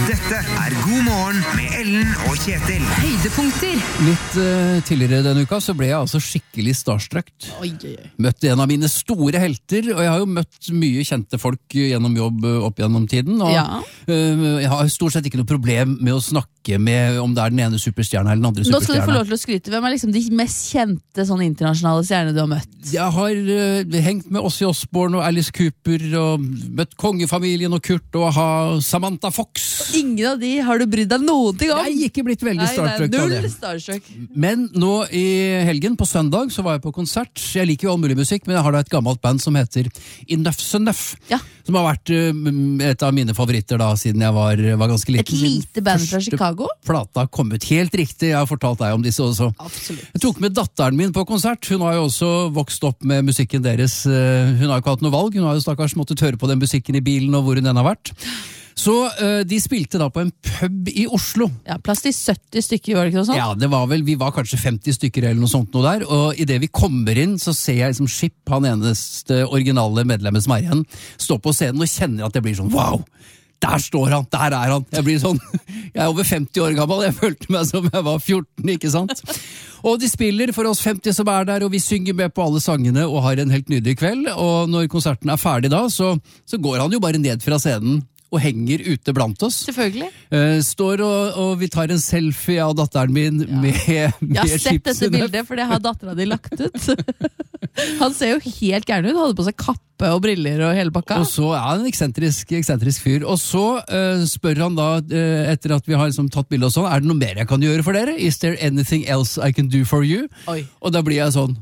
Dette God morgen med Ellen og Kjetil. Høydepunkter. Litt tidligere denne uka så ble jeg altså skikkelig starstruck. Møtt en av mine store helter, og jeg har jo møtt mye kjente folk gjennom jobb opp gjennom tiden. Og jeg har stort sett ikke noe problem med å snakke med om det er den ene superstjerna eller den andre superstjerna. Nå skal du få lov til å skryte. Hvem er liksom de mest kjente sånne internasjonale stjerne du har møtt? Jeg har hengt med Ozzy Osbourne og Alice Cooper og møtt kongefamilien og Kurt og Samantha Fox. Ingen av de har du brydd deg noen ting om? Nei, ikke blitt veldig starstruck av det. Starstruck. Men nå i helgen, på søndag, så var jeg på konsert. Jeg liker jo all mulig musikk, men jeg har da et gammelt band som heter Enough Enough. Ja. Som har vært et av mine favoritter da, siden jeg var ganske liten. Et lite band fra Chicago? Plata kom ut helt riktig, jeg har fortalt deg om disse også. Absolutt. Jeg tok med datteren min på konsert, hun har jo også vokst opp med musikken deres. Hun har jo ikke hatt noe valg, hun har jo stakkars måttet høre på den musikken i bilen og hvor hun den har vært. Så de spilte da på en pub i Oslo. Ja, plass til 70 stykker, var det ikke noe sånt? Ja, det var vel, vi var kanskje 50 stykker eller noe sånt noe der, og i det vi kommer inn så ser jeg liksom Skip, han eneste originale medlemmet som er igjen, stå på scenen og kjenner at det blir sånn, wow! Der står han, der er han. Jeg blir sånn, jeg er over 50 år gammel, jeg følte meg som jeg var 14, ikke sant? Og de spiller for oss 50 som er der, og vi synger med på alle sangene og har en helt nydelig kveld, og når konserten er ferdig da, så går han jo bare ned fra scenen og henger ute blant oss. Selvfølgelig. Står og vi tar en selfie av datteren min med Jeg har sett dette bildet, for det har datteren din lagt ut. Han ser jo helt gæren ut, han hadde på seg kappe og briller og hele pakka. Og så er han en eksentrisk fyr. Og så spør han da, etter at vi har liksom tatt bildet og sånn, er det noe mer jeg kan gjøre for dere? Is there anything else I can do for you? Oi. Og da blir jeg sånn,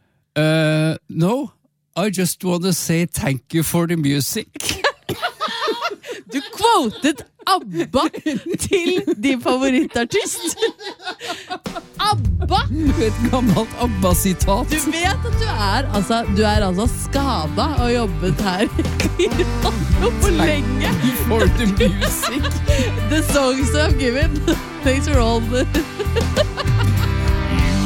no, I just want to say thank you for the music. Du quotet ABBA til din favorittartist. ABBA! Et gammelt ABBA-sitat. Du vet at du er altså skadet og jobbet her i radio for lenge. For the music. The songs I've given. Thanks for all the...